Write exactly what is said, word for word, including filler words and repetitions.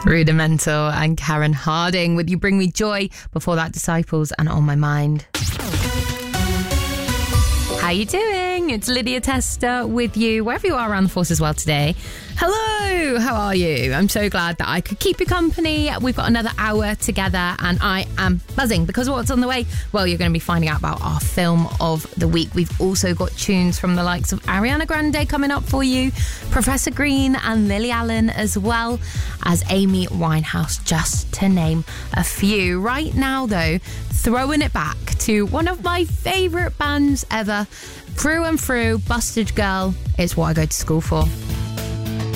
Rudimental and Karen Harding with You Bring Me Joy. Before that, Disciples and On My Mind. How you doing? It's Lydia Tester with you, wherever you are around the force as well today. Hello, how are you? I'm so glad that I could keep you company. We've got another hour together and I am buzzing because what's on the way? Well, you're going to be finding out about our film of the week. We've also got tunes from the likes of Ariana Grande coming up for you, Professor Green and Lily Allen, as well as Amy Winehouse, just to name a few. Right now, though, throwing it back to one of my favourite bands ever, through and through, Busted Girl. It's what I go to school for.